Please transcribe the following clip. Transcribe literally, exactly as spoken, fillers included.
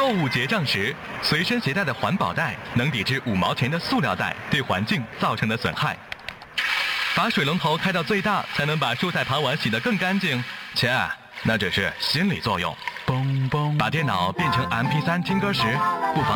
购物结账时，随身携带的环保袋能抵制五毛钱的塑料袋对环境造成的损害。把水龙头开到最大，才能把蔬菜盘碗洗得更干净。切，那只是心理作用。把电脑变成 M P 三 听歌时，不妨